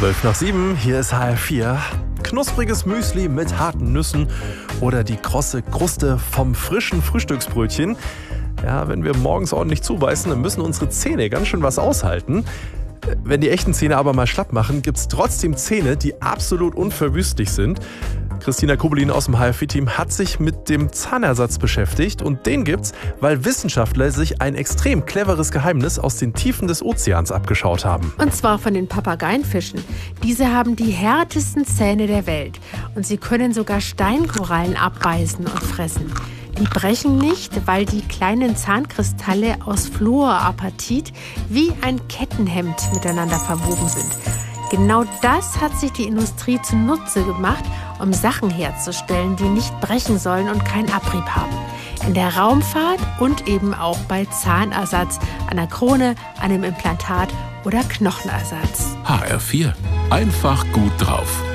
12:07, hier ist HR4. Knuspriges Müsli mit harten Nüssen oder die krosse Kruste vom frischen Frühstücksbrötchen. Ja, wenn wir morgens ordentlich zubeißen, dann müssen unsere Zähne ganz schön was aushalten. Wenn die echten Zähne aber mal schlapp machen, gibt es trotzdem Zähne, die absolut unverwüstlich sind. Christina Kubelin aus dem HR4-Team hat sich mit dem Zahnersatz beschäftigt und den gibt's, weil Wissenschaftler sich ein extrem cleveres Geheimnis aus den Tiefen des Ozeans abgeschaut haben. Und zwar von den Papageienfischen. Diese haben die härtesten Zähne der Welt und sie können sogar Steinkorallen abbeißen und fressen. Die brechen nicht, weil die kleinen Zahnkristalle aus Fluorapatit wie ein Kettenhemd miteinander verwoben sind. Genau das hat sich die Industrie zunutze gemacht, um Sachen herzustellen, die nicht brechen sollen und keinen Abrieb haben. In der Raumfahrt und eben auch bei Zahnersatz, einer Krone, einem Implantat oder Knochenersatz. HR4. Einfach gut drauf.